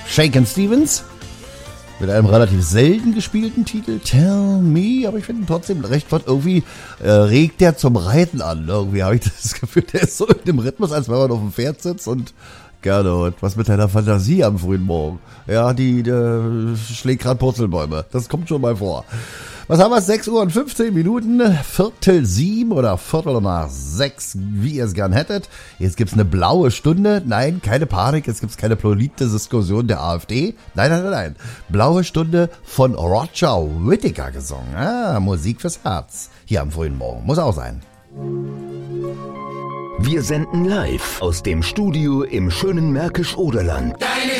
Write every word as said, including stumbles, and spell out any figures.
Shakin' Stevens mit einem relativ selten gespielten Titel, Tell Me, aber ich finde ihn trotzdem recht flott. Irgendwie äh, regt der zum Reiten an. Irgendwie habe ich das Gefühl, der ist so in dem Rhythmus, als wenn man auf dem Pferd sitzt und gerne, was mit deiner Fantasie am frühen Morgen. Ja, die, die schlägt gerade Purzelbäume. Das kommt schon mal vor. Was haben wir? sechs Uhr und fünfzehn Minuten, Viertel sieben oder Viertel nach sechs, wie ihr es gern hättet. Jetzt gibt's eine blaue Stunde. Nein, keine Panik, jetzt gibt's keine politische Diskussion der AfD. Nein, nein, nein, nein. Blaue Stunde von Roger Whittaker gesungen. Ah, Musik fürs Herz. Hier am frühen Morgen. Muss auch sein. Wir senden live aus dem Studio im schönen Märkisch-Oderland.